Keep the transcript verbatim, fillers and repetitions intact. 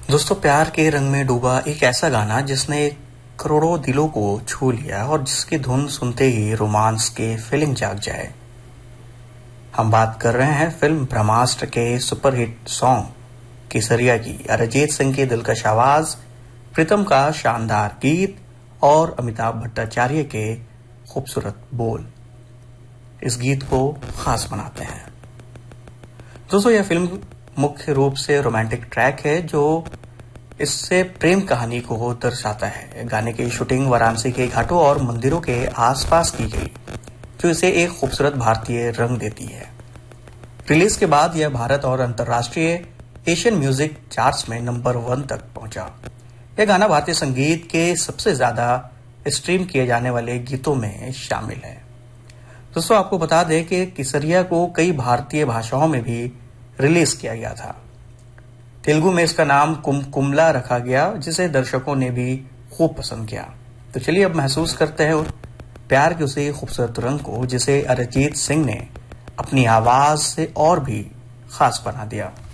दोस्तों, प्यार के रंग में डूबा एक ऐसा गाना जिसने करोड़ों दिलों को छू लिया और जिसकी धुन सुनते ही रोमांस के फीलिंग जाग जाए। हम बात कर रहे हैं फिल्म ब्रह्मास्त्र के सुपरहिट सॉन्ग केसरिया की। अरिजीत सिंह की दिलकश आवाज, प्रीतम का शानदार गीत और अमिताभ भट्टाचार्य के खूबसूरत बोल इस गीत को खास बनाते हैं। दोस्तों, यह फिल्म मुख्य रूप से रोमांटिक ट्रैक है जो इससे प्रेम कहानी को दर्शाता है। गाने की शूटिंग वाराणसी के घाटों और मंदिरों के आसपास की गई, जो इसे एक खूबसूरत भारतीय रंग देती है। रिलीज के बाद यह भारत और अंतर्राष्ट्रीय एशियन म्यूजिक चार्ट्स में नंबर वन तक पहुंचा। यह गाना भारतीय संगीत के सबसे ज्यादा स्ट्रीम किए जाने वाले गीतों में शामिल है। दोस्तों, आपको बता दें कि केसरिया को कई भारतीय भाषाओं में भी रिलीज किया गया था। तेलुगु में इसका नाम कुम कुमला रखा गया, जिसे दर्शकों ने भी खूब पसंद किया। तो चलिए अब महसूस करते हैं प्यार के उसी खूबसूरत रंग को जिसे अरिजीत सिंह ने अपनी आवाज से और भी खास बना दिया।